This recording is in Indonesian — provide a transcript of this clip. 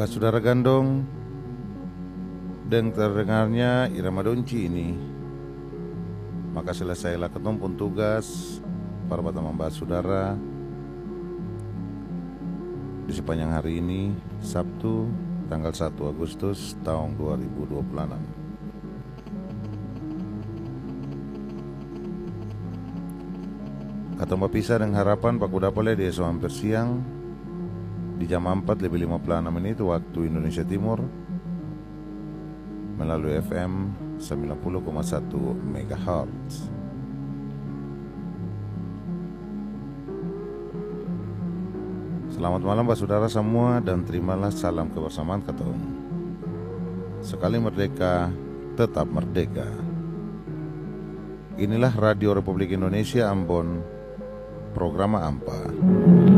Saudara Gandong, dan terdengarnya irama donci ini, maka selesailah ketemu pun tugas para teman saudara di sepanjang hari ini, Sabtu tanggal 1 Agustus tahun 2026. Kata pisah dengan harapan Pak Kudapale di esok hampir siang di jam 4:56 waktu Indonesia Timur melalui FM 90,1 MHz. Selamat malam Pak Saudara semua, dan terimalah salam kebersamaan ketemu. Sekali merdeka, tetap merdeka. Inilah Radio Republik Indonesia Ambon, program AMPA.